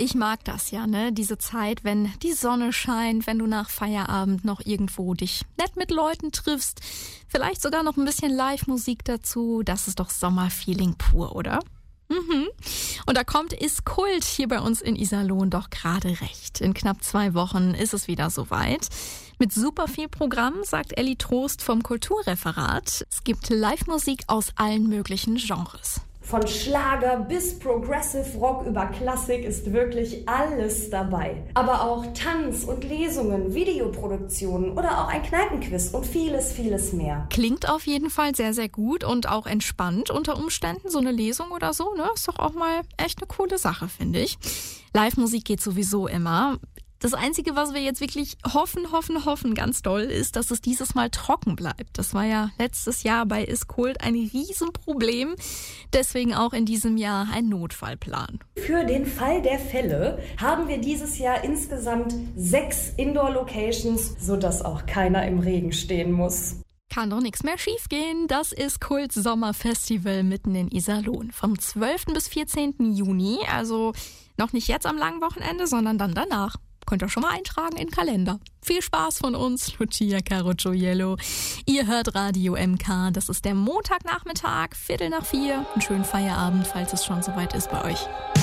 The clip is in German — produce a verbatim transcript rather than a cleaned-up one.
Ich mag das ja, ne? Diese Zeit, wenn die Sonne scheint, wenn du nach Feierabend noch irgendwo dich nett mit Leuten triffst. Vielleicht sogar noch ein bisschen Live-Musik dazu. Das ist doch Sommerfeeling pur, oder? Mhm. Und da kommt Ist Kult hier bei uns in Iserlohn doch gerade recht. In knapp zwei Wochen ist es wieder soweit. Mit super viel Programm, sagt Elli Trost vom Kulturreferat. Es gibt Live-Musik aus allen möglichen Genres. Von Schlager bis Progressive Rock über Klassik ist wirklich alles dabei. Aber auch Tanz und Lesungen, Videoproduktionen oder auch ein Kneipenquiz und vieles, vieles mehr. Klingt auf jeden Fall sehr, sehr gut und auch entspannt unter Umständen. So eine Lesung oder so, ne? Ist doch auch mal echt eine coole Sache, finde ich. Live-Musik geht sowieso immer. Das Einzige, was wir jetzt wirklich hoffen, hoffen, hoffen ganz doll, ist, dass es dieses Mal trocken bleibt. Das war ja letztes Jahr bei Ist Kult ein Riesenproblem. Deswegen auch in diesem Jahr ein Notfallplan. Für den Fall der Fälle haben wir dieses Jahr insgesamt sechs Indoor-Locations, sodass auch keiner im Regen stehen muss. Kann doch nichts mehr schiefgehen. Das Ist Kult Sommerfestival mitten in Iserlohn. Vom zwölften bis vierzehnten Juni, also noch nicht jetzt am langen Wochenende, sondern dann danach. Könnt ihr schon mal eintragen in den Kalender. Viel Spaß von uns, Lucia Carocciello. Ihr hört Radio M K. Das ist der Montagnachmittag, Viertel nach vier. Einen schönen Feierabend, falls es schon soweit ist bei euch.